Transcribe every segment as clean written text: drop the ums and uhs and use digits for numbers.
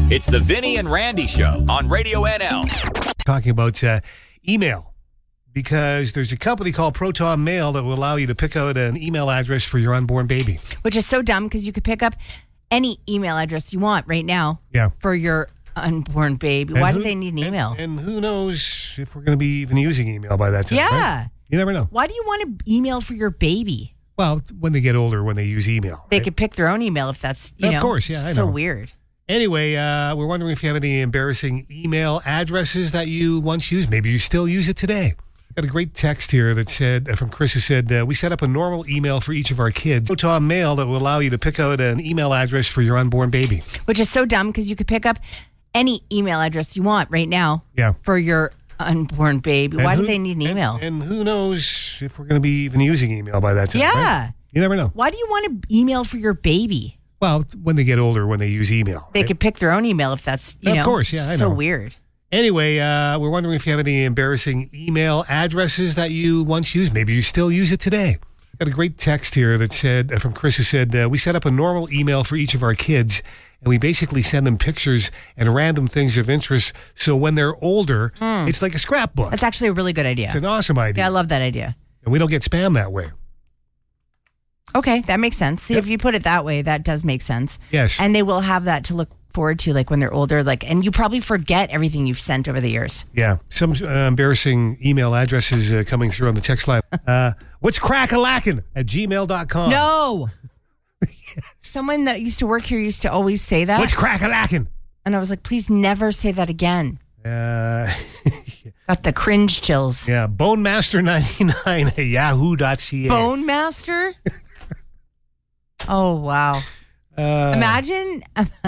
It's the Vinny and Randy Show on Radio NL. Talking about email, because there's a company called Proton Mail that will allow you to pick out an email address for your unborn baby. Which is so dumb because you could pick up any email address you want right now for your unborn baby. Why do they need an email? And who knows if we're going to be even using email by that time. Yeah. Right? You never know. Why do you want to email for your baby? Well, when they get older, when they use email. They could pick their own email if that's, Of course, yeah, I know. So weird. Anyway, we're wondering if you have any embarrassing email addresses that you once used. Maybe you still use it today. Got a great text here that said, from Chris, who said, we set up a normal email for each of our kids. Proton Mail that will allow you to pick out an email address for your unborn baby. Which is so dumb because you could pick up any email address you want right now for your unborn baby. Why do they need an email? And who knows if we're going to be even using email by that time. Yeah. Right? You never know. Why do you want to email for your baby? Well, when they get older, when they use email. They could pick their own email if that's, Of course, yeah, I know. So weird. Anyway, we're wondering if you have any embarrassing email addresses that you once used. Maybe you still use it today. Got a great text here that said, from Chris, who said, we set up a normal email for each of our kids, and we basically send them pictures and random things of interest. So when they're older, it's like a scrapbook. That's actually a really good idea. It's an awesome idea. Yeah, I love that idea. And we don't get spam that way. Okay, that makes sense. See, if you put it that way, that does make sense. Yes. And they will have that to look forward to, like when they're older, and you probably forget everything you've sent over the years. Yeah. Some embarrassing email addresses coming through on the text line. What's crack-a-lackin' at gmail.com? No. Yes. Someone that used to work here used to always say that. What's crack-a-lackin'? And I was like, please never say that again. Got the cringe chills. Yeah. Bonemaster99 at yahoo.ca. Bone Master? Oh, wow. Imagine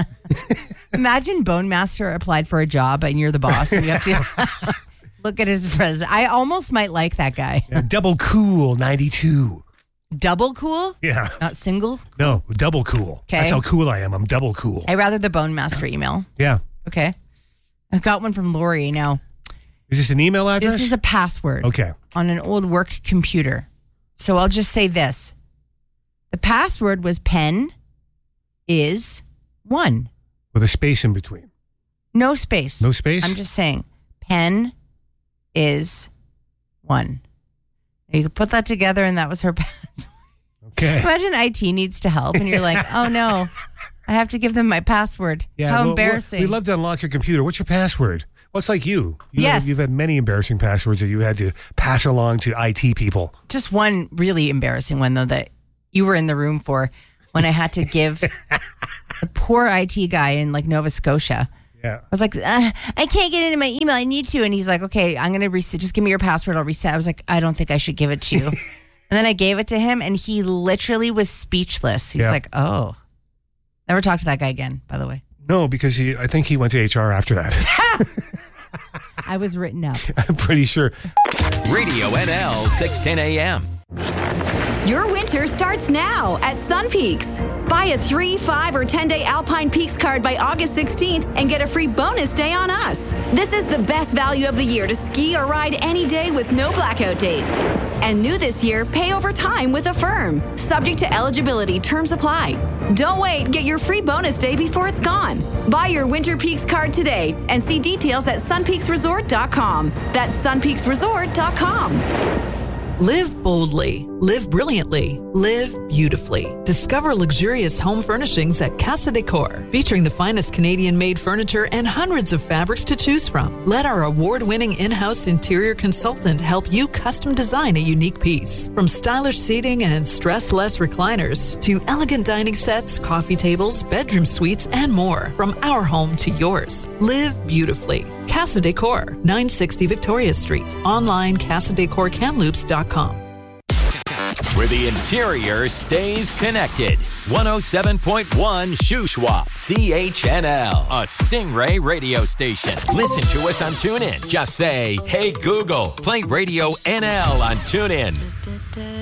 Bone Master applied for a job and you're the boss and you have to look at his resume. I almost might like that guy. Yeah, double cool 92. Double cool? Yeah. Not single? No, double cool. Okay. That's how cool I am. I'm double cool. I'd rather the Bone Master email. Yeah. Okay. I got one from Lori now. Is this an email address? This is a password. Okay. On an old work computer. So I'll just say this. The password was pen is 1. With a space in between. No space. No space? I'm just saying pen is 1. You could put that together and that was her password. Okay. Imagine IT needs to help and you're like, oh no, I have to give them my password. Yeah, How well, embarrassing. We'd love to unlock your computer. What's your password? Well, it's like you. Yes. You've had many embarrassing passwords that you had to pass along to IT people. Just one really embarrassing one, though, that you were in the room for when I had to give the poor IT guy in Nova Scotia. Yeah. I was like, I can't get into my email. I need to. And he's like, okay, I'm going to reset. Just give me your password. I'll reset. I was like, I don't think I should give it to you. And then I gave it to him and he literally was speechless. He's like, oh. Never talk to that guy again, by the way. No, because I think he went to HR after that. I was written up. I'm pretty sure. Radio NL 610 AM. Your winter starts now at Sun Peaks. Buy a 3, 5, or 10-day Alpine Peaks card by August 16th and get a free bonus day on us. This is the best value of the year to ski or ride any day with no blackout dates. And new this year, pay over time with Affirm. Subject to eligibility, terms apply. Don't wait, get your free bonus day before it's gone. Buy your Winter Peaks card today and see details at sunpeaksresort.com. That's sunpeaksresort.com. Live boldly, live brilliantly, live beautifully. Discover luxurious home furnishings at Casa Decor, featuring the finest Canadian-made furniture and hundreds of fabrics to choose from. Let our award-winning in-house interior consultant help you custom design a unique piece. From stylish seating and stress-less recliners to elegant dining sets, coffee tables, bedroom suites, and more. From our home to yours. Live beautifully. Casa Decor, 960 Victoria Street. Online, CasaDecorCamloops.com. Where the interior stays connected. 107.1 Shuswap, CHNL, a Stingray radio station. Listen to us on TuneIn. Just say, hey Google, play Radio NL on TuneIn.